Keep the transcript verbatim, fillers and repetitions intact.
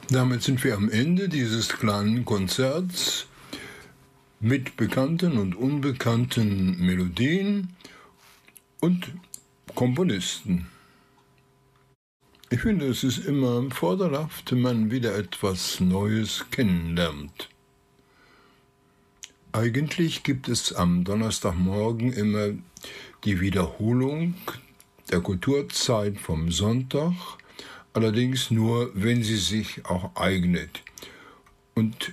Damit sind wir am Ende dieses kleinen Konzerts mit bekannten und unbekannten Melodien und Komponisten. Ich finde, es ist immer vorteilhaft, wenn man wieder etwas Neues kennenlernt. Eigentlich gibt es am Donnerstagmorgen immer die Wiederholung der Kulturzeit vom Sonntag, allerdings nur, wenn sie sich auch eignet. Und